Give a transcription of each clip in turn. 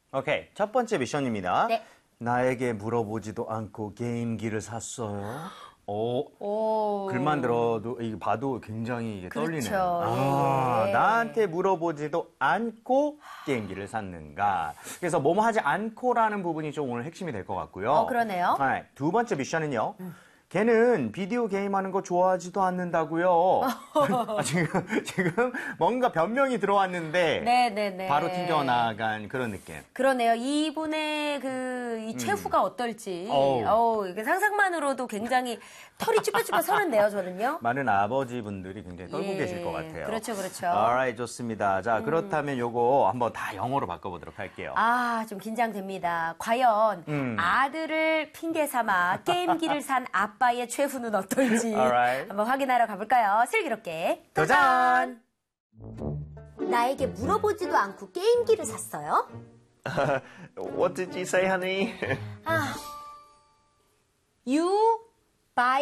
오케이, 첫 번째 미션입니다. 네. 나에게 물어보지도 않고 게임기를 샀어요. 오. 글만 들어도, 이게 봐도 굉장히 이게 그렇죠. 떨리네요. 예. 나한테 물어보지도 않고 게임기를 샀는가. 그래서 뭐뭐 하지 않고라는 부분이 좀 오늘 핵심이 될 것 같고요. 그러네요. 네, 두 번째 미션은요. 걔는 비디오 게임 하는 거 좋아하지도 않는다고요. 지금 뭔가 변명이 들어왔는데 네네네. 바로 튕겨나간 그런 느낌. 그러네요. 이분의 이 최후가 어떨지. 이게 상상만으로도 굉장히 털이 쭈뼛쭈뼛 서는데요, 저는요. 많은 아버지분들이 굉장히 떨고 예, 계실 것 같아요. 그렇죠, 그렇죠. Alright, 좋습니다. 자, 그렇다면 요거 한번 다 영어로 바꿔보도록 할게요. 좀 긴장됩니다. 과연 아들을 핑계 삼아 게임기를 산 아빠의 최후는 어떨지 Alright. 한번 확인하러 가볼까요? 슬기롭게 도전! 나에게 물어보지도 않고 게임기를 샀어요? What did you say, honey? You buy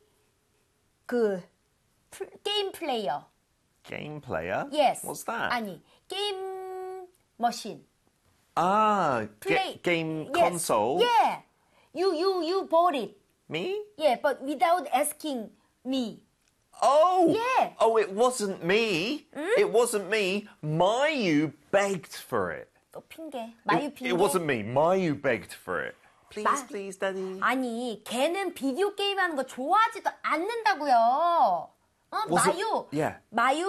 게임 플레이어. Game player? Yes. What's that? 아니, 게임 머신. Play. Game console? Yeah. You bought it. Me? Yeah, but without asking me. Oh! Yeah. Oh, it wasn't me. It wasn't me. Mayu begged for it. 또 핑계. 마유 핑계. It wasn't me. Mayu begged for it. Please, 마- please, Daddy. 아니, 걔는 비디오 게임 하는 거 좋아하지도 않는다고요. 마유. Yeah. 마유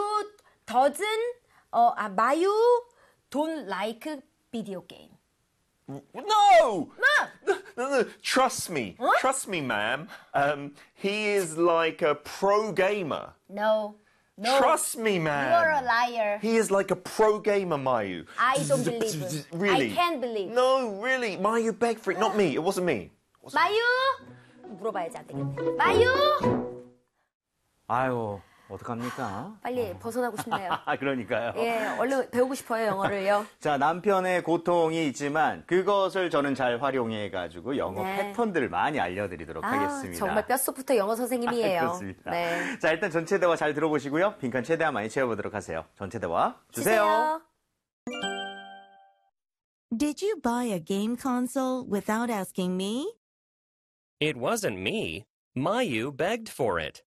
마유 don't like video game. No! No. Trust me. Trust me, ma'am. He is like a pro gamer. No. Trust me, man. You're a liar. He is like a pro gamer, Mayu. I don't believe. Really? I can't believe. No, really. Mayu begged for it. Not me. It wasn't me. 마유! 물어봐야지 안 되겠네. 마유! 아유, 어떡합니까? 빨리 벗어나고 싶네요. 그러니까요. 예, 얼른 배우고 싶어요, 영어를요. 자, 남편의 고통이 있지만 그것을 저는 잘 활용해가지고 영어 네. 패턴들을 많이 알려드리도록 하겠습니다. 정말 뼛속부터 영어 선생님이에요. 그렇습니다. 네. 자, 일단 전체 대화 잘 들어보시고요. 빈칸 최대한 많이 채워보도록 하세요. 전체 대화 주세요. Did you buy a game console without asking me? It wasn't me. Mayu begged for it.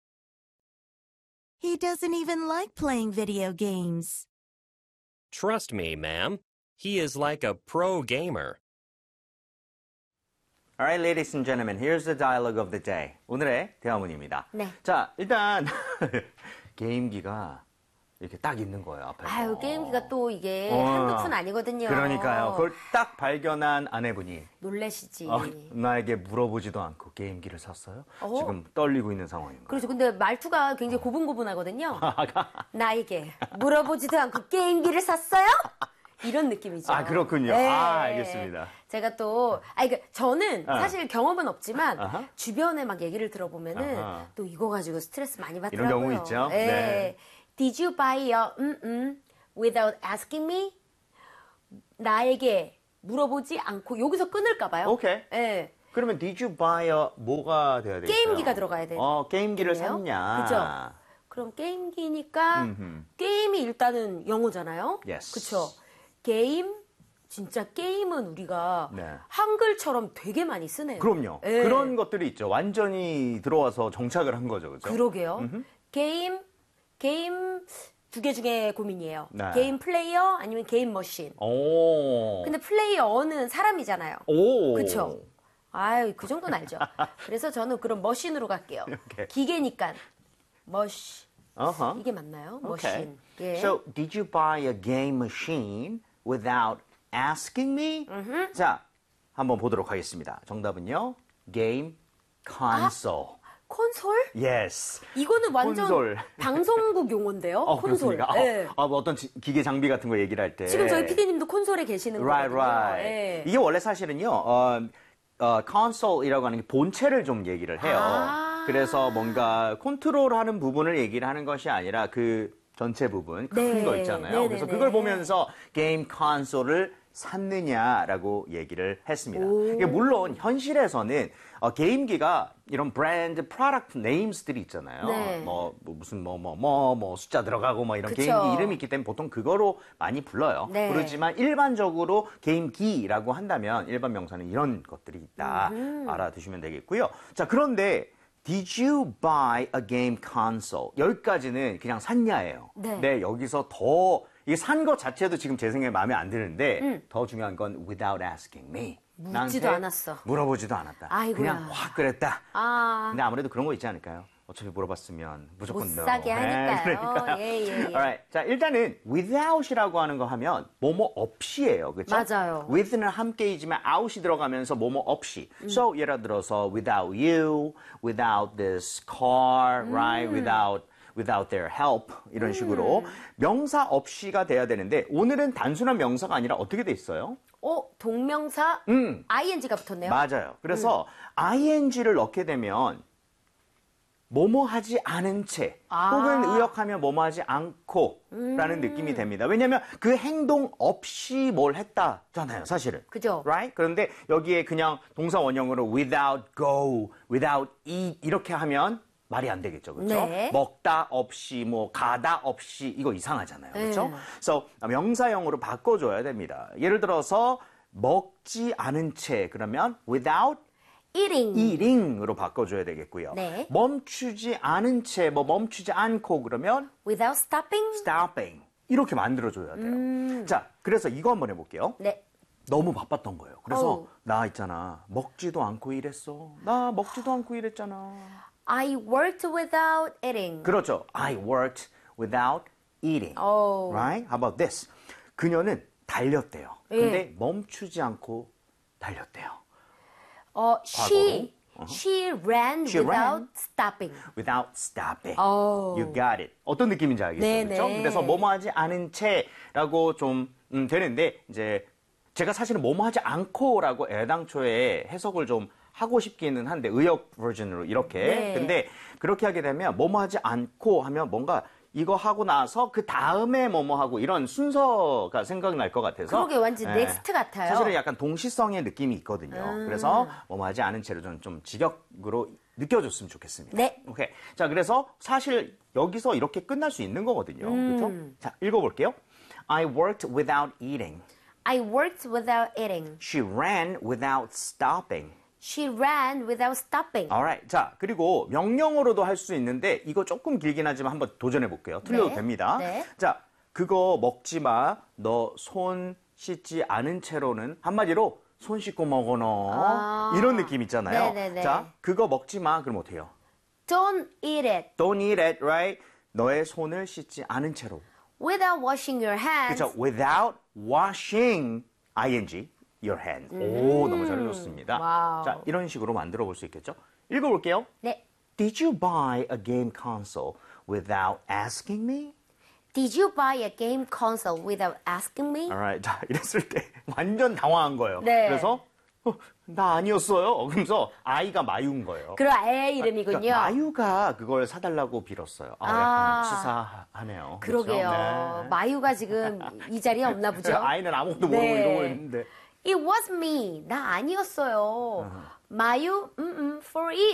He doesn't even like playing video games. Trust me, ma'am. He is like a pro gamer. Alright, ladies and gentlemen, here's the dialogue of the day. 오늘의 대화문입니다. 네. 자, 일단 게임기가 이렇게 딱 있는 거예요, 앞에. 아유, 게임기가 또 이게 한두 푼 아니거든요. 그러니까요. 그걸 딱 발견한 아내분이 놀라시지. 나에게 물어보지도 않고 게임기를 샀어요? 지금 떨리고 있는 상황입니다. 그렇죠. 근데 말투가 굉장히 고분고분하거든요. 나에게 물어보지도 않고 게임기를 샀어요? 이런 느낌이죠. 아, 그렇군요. 네. 알겠습니다. 제가 또, 그러니까 저는 사실 경험은 없지만 아하. 주변에 막 얘기를 들어보면은 아하. 또 이거 가지고 스트레스 많이 받더라고요. 이런 경우 있죠? 네. 네. Did you buy a without asking me? 나에게 물어보지 않고 여기서 끊을까 봐요. 오케이. 네. 그러면 did you buy a 뭐가 돼야 될까요? 게임기가 들어가야 돼요. 게임기를 그래요? 샀냐. 그죠? 그럼 게임기니까 게임이 일단은 영어잖아요. Yes. 그쵸? 게임? 진짜 게임은 우리가 네. 한글처럼 되게 많이 쓰네요. 그럼요. 예. 그런 것들이 있죠. 완전히 들어와서 정착을 한 거죠. 그죠? 그러게요. 게임 두 개 중에 고민이에요. 네. 게임 플레이어 아니면 게임 머신. 오. 근데 플레이어는 사람이잖아요. 오. 그쵸? 아유, 그 정도는 알죠. 그래서 저는 그럼 머신으로 갈게요. 오케이. 기계니까. 머신. Uh-huh. 이게 맞나요? Okay. 머신. 예. So, did you buy a game machine without asking me? 자, 한번 보도록 하겠습니다. 정답은요. Game console. 콘솔? Yes. 이거는 완전 콘솔. 방송국 용어인데요. 콘솔. 그렇습니까? 네. 뭐 어떤 기계 장비 같은 거 얘기를 할 때. 지금 저희 PD님도 콘솔에 계시는 Right, 거거든요. right. 예. 이게 원래 사실은요, console이라고 하는 게 본체를 좀 얘기를 해요. 그래서 뭔가 컨트롤하는 부분을 얘기를 하는 것이 아니라 그 전체 부분, 큰 네. 거 있잖아요. 네네네. 그래서 그걸 보면서 게임 콘솔을 샀느냐라고 얘기를 했습니다. 이게 물론 현실에서는 게임기가 이런 브랜드 프로덕트 네임스들이 있잖아요. 네. 무슨 숫자 들어가고 이런 그쵸. 게임기 이름이 있기 때문에 보통 그거로 많이 불러요. 네. 그렇지만 일반적으로 게임기라고 한다면 일반 명사는 이런 것들이 있다. 알아두시면 되겠고요. 자, 그런데 Did you buy a game console? 여기까지는 그냥 샀냐예요. 네. 여기서 이게 산 것 자체도 지금 제 생각에 마음에 안 드는데 더 중요한 건 without asking me. 묻지도 나한테 않았어. 물어보지도 않았다. 아이고야. 그냥 확 그랬다. 아. 근데 아무래도 그런 거 있지 않을까요? 어차피 물어봤으면 무조건 못 no. 사게 하니까요. 그러니까요. 예. Alright. 자, 일단은 without이라고 하는 거 하면 뭐뭐 없이예요. 그렇죠? 맞아요. with는 함께이지만 out이 들어가면서 뭐뭐 없이. So 예를 들어서 without you, without this car, right? Without their help 이런 식으로 명사 없이가 돼야 되는데 오늘은 단순한 명사가 아니라 어떻게 돼 있어요? 동명사 ing가 붙었네요. 맞아요. 그래서 ing를 넣게 되면 뭐뭐 하지 않은 채 혹은 의역하면 뭐뭐 하지 않고라는 느낌이 됩니다. 왜냐하면 그 행동 없이 뭘 했다잖아요, 사실은. 그죠. Right? 그런데 여기에 그냥 동사 원형으로 without go, without eat 이렇게 하면 말이 안 되겠죠. 그렇죠? 네. 먹다 없이 가다 없이 이거 이상하잖아요. 그렇죠? 그래서 명사형으로 바꿔줘야 됩니다. 예를 들어서 먹지 않은 채 그러면 without eating으로 바꿔줘야 되겠고요. 네. 멈추지 않은 채 멈추지 않고 그러면 Without stopping 이렇게 만들어줘야 돼요. 자, 그래서 이거 한번 해볼게요. 네. 너무 바빴던 거예요. 그래서 어우. 나 있잖아. 먹지도 않고 일했어. 나 먹지도 않고 일했잖아. I worked without eating. 그렇죠. I worked without eating. 오. Right? How about this? 그녀는 달렸대요. 근데 멈추지 않고 달렸대요. She ran She without ran. stopping. Without stopping. 오. You got it. 어떤 느낌인지 알겠죠? 네네. 그렇죠? 그래서 뭐뭐 하지 않은 채라고 좀 되는데 이제 제가 사실은 뭐뭐 하지 않고라고 애당초에 해석을 좀 하고 싶기는 한데 의역 버전으로 이렇게. 네. 근데 그렇게 하게 되면 뭐뭐 하지 않고 하면 뭔가 이거 하고 나서 그 다음에 뭐뭐 하고 이런 순서가 생각날 것 같아서. 그러게 완전 넥스트 같아요. 사실은 약간 동시성의 느낌이 있거든요. 그래서 뭐뭐 하지 않은 채로 저는 좀 직역으로 느껴줬으면 좋겠습니다. 네. 오케이. 자, 그래서 사실 여기서 이렇게 끝날 수 있는 거거든요. 그렇죠? 자, 읽어볼게요. I worked without eating. I worked without eating. She ran without stopping. She ran without stopping. Alright. 자, 그리고 명령어로도 할 수 있는데 이거 조금 길긴 하지만 한번 도전해 볼게요. 틀려도 네. 됩니다. 네. 자, 그거 먹지 마. 너 손 씻지 않은 채로는 한마디로 손 씻고 먹어 너. 이런 느낌 있잖아요. 네네네. 자, 그거 먹지 마. 그럼 어떻게 해요? Don't eat it Don't eat it, right? 너의 손을 씻지 않은 채로. without washing your hands. 그렇죠. Without washing ing your hands. 오, 너무 잘해줬습니다. 와우. 자, 이런 식으로 만들어 볼 수 있겠죠? 읽어볼게요. 네. Did you buy a game console without asking me? Did you buy a game console without asking me? Alright. 자, 이랬을 때 완전 당황한 거예요. 네. 그래서 나 아니었어요. 그러면서 아이가 마유인 거예요. 그럼 애 이름이군요. 그러니까 마유가 그걸 사달라고 빌었어요. 약간 치사하네요. 그러게요. 그렇죠? 네. 마유가 지금 이 자리에 없나 보죠? 아이는 아무것도 모르고 네. 이러고 있는데. It was me. 나 아니었어요. 마유, for it.